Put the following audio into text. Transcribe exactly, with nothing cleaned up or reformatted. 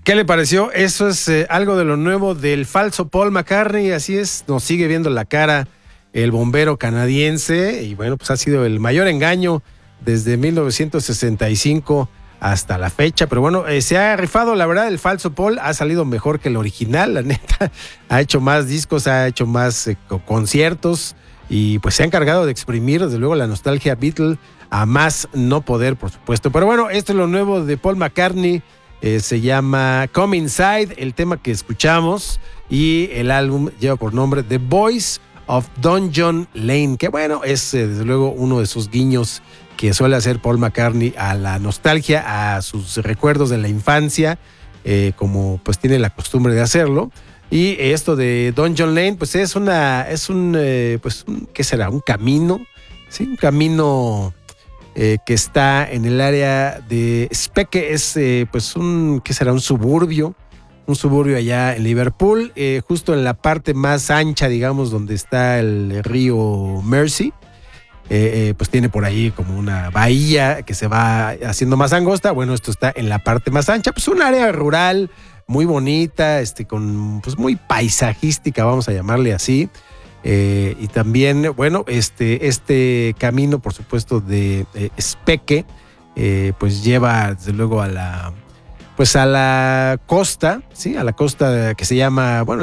¿Qué le pareció? Eso es eh, algo de lo nuevo del falso Paul McCartney, así es, nos sigue viendo la cara el bombero canadiense y bueno, pues ha sido el mayor engaño desde mil novecientos sesenta y cinco hasta la fecha, pero bueno, eh, se ha rifado, la verdad, el falso Paul ha salido mejor que el original, la neta, ha hecho más discos, ha hecho más eh, conciertos y pues se ha encargado de exprimir desde luego la nostalgia Beatle a más no poder, por supuesto, pero bueno, esto es lo nuevo de Paul McCartney. Eh, se llama Come Inside, el tema que escuchamos, y el álbum lleva por nombre The Voice of Dungeon Lane, que bueno, es eh, desde luego uno de sus guiños que suele hacer Paul McCartney a la nostalgia, a sus recuerdos de la infancia, eh, como pues tiene la costumbre de hacerlo. Y esto de Dungeon Lane, pues es una, es un, eh, pues, un, ¿qué será? Un camino, sí, un camino... Eh, que está en el área de Speke, es eh, pues un, ¿qué será? Un suburbio, un suburbio allá en Liverpool, eh, justo en la parte más ancha, digamos, donde está el río Mersey, eh, eh, pues tiene por ahí como una bahía que se va haciendo más angosta. Bueno, esto está en la parte más ancha, pues un área rural muy bonita, este, con, pues muy paisajística, vamos a llamarle así. Eh, y también, bueno, este, este camino, por supuesto, de eh, Speke, eh, pues lleva desde luego a la, pues a la costa, sí, a la costa que se llama, bueno,